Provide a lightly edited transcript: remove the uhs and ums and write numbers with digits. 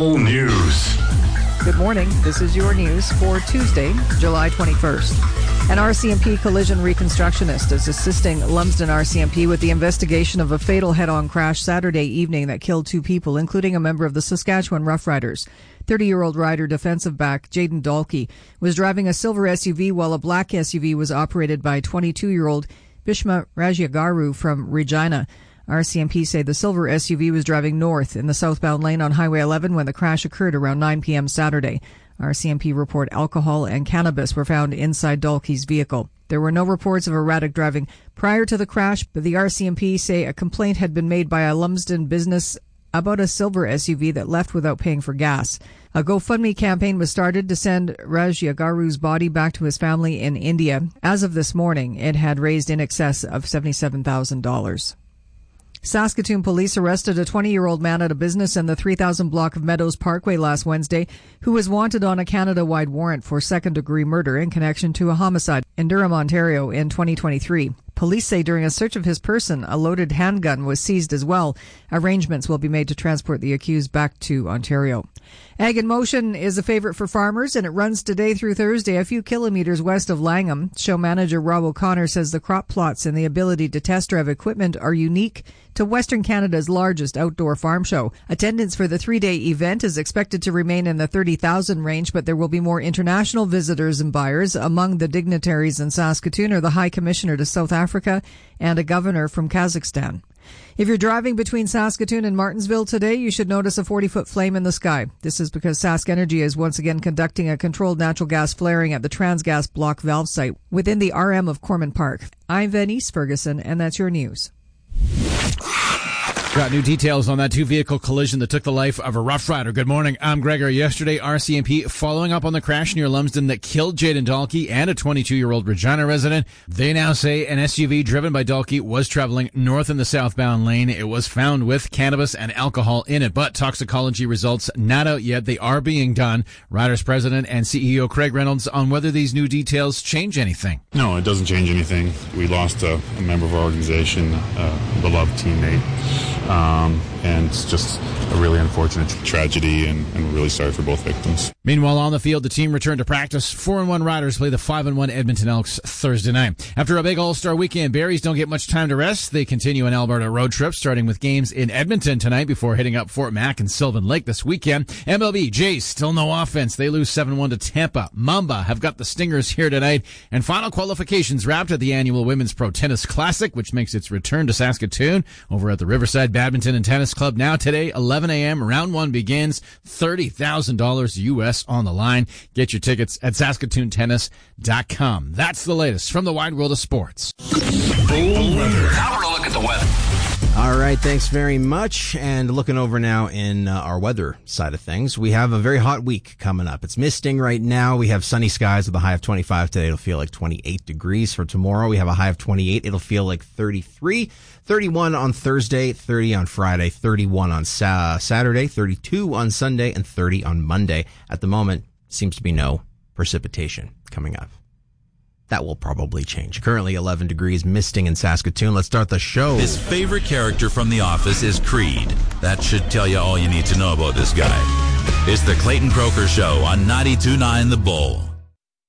Bull News. Good morning. This is your news for Tuesday, July 21st. An RCMP collision reconstructionist is assisting Lumsden RCMP with the investigation of a fatal head-on crash Saturday evening that killed 2 people, including a member of the Saskatchewan Roughriders. 30-year-old rider defensive back Jayden Dalkey was driving a silver SUV while a black SUV was operated by 22-year-old Bhishma Rajagaru from Regina. RCMP say the silver SUV was driving north in the southbound lane on Highway 11 when the crash occurred around 9 p.m. Saturday. RCMP report alcohol and cannabis were found inside Dalkey's vehicle. There were no reports of erratic driving prior to the crash, but the RCMP say a complaint had been made by a Lumsden business about a silver SUV that left without paying for gas. A GoFundMe campaign was started to send Rajagaru's body back to his family in India. As of this morning, it had raised in excess of $77,000. Saskatoon police arrested a 20-year-old man at a business in the 3000 block of Meadows Parkway last Wednesday who was wanted on a Canada-wide warrant for second-degree murder in connection to a homicide in Durham, Ontario in 2023. Police say during a search of his person, a loaded handgun was seized as well. Arrangements will be made to transport the accused back to Ontario. Ag in Motion is a favorite for farmers, and it runs today through Thursday, a few kilometers west of Langham. Show manager Rob O'Connor says the crop plots and the ability to test drive equipment are unique to Western Canada's largest outdoor farm show. Attendance for the 3-day event is expected to remain in the 30,000 range, but there will be more international visitors and buyers. Among the dignitaries in Saskatoon are the High Commissioner to South Africa and a governor from Kazakhstan. If you're driving between Saskatoon and Martensville today, you should notice a 40-foot flame in the sky. This is because Sask Energy is once again conducting a controlled natural gas flaring at the Transgas block valve site within the RM of Corman Park. I'm Venice Ferguson, and that's your news. Got new details on that 2-vehicle collision that took the life of a Rough Rider. Good morning, I'm Gregory. Yesterday, RCMP following up on the crash near Lumsden that killed Jayden Dalkey and a 22-year-old Regina resident. They now say an SUV driven by Dalkey was traveling north in the southbound lane. It was found with cannabis and alcohol in it, but toxicology results not out yet. They are being done. Riders President and CEO Craig Reynolds on whether these new details change anything. No, it doesn't change anything. We lost a member of our organization, a beloved teammate. And it's just a really unfortunate tragedy, and we're really sorry for both victims. Meanwhile, on the field, the team returned to practice. 4-1 Riders play the 5-1 Edmonton Elks Thursday night. After a big All-Star weekend, Berries don't get much time to rest. They continue an Alberta road trip, starting with games in Edmonton tonight before hitting up Fort Mac and Sylvan Lake this weekend. MLB, Jays still no offense. They lose 7-1 to Tampa. Mamba have got the Stingers here tonight. And final qualifications wrapped at the annual Women's Pro Tennis Classic, which makes its return to Saskatoon over at the Riverside Badminton and Tennis Club. Now today, 11 a.m., round 1 begins. $30,000 U.S. on the line. Get your tickets at SaskatoonTennis.com. That's the latest from the wide world of sports. Bull weather. Now we're going to look at the weather. All right, thanks very much. And looking over now in our weather side of things, we have a very hot week coming up. It's misting right now. We have sunny skies with a high of 25 today. It'll feel like 28 degrees. For tomorrow, we have a high of 28. It'll feel like 33. 31 on Thursday, 30 on Friday, 31 on Saturday, 32 on Sunday, and 30 on Monday. At the moment, seems to be no precipitation coming up. That will probably change. Currently 11 degrees, misting in Saskatoon. Let's start the show. His favorite character from The Office is Creed. That should tell you all you need to know about this guy. It's the Clayton Croker Show on 92.9 The Bull.